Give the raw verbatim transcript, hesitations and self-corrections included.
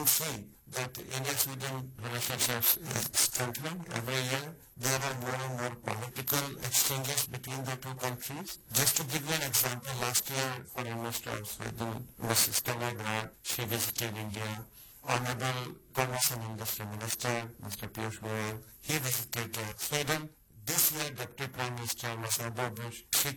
see that India-Sweden relationships is strengthening every year. There are more and more political exchanges between the two countries. Just to give you an example, last year, Foreign Minister of Sweden, Miz Stella Graf, she visited India. Honorable Commerce and Industry Minister, Mister Piyush Goyal, he visited uh, Sweden. This year, Deputy Prime Minister Masaba Bush, she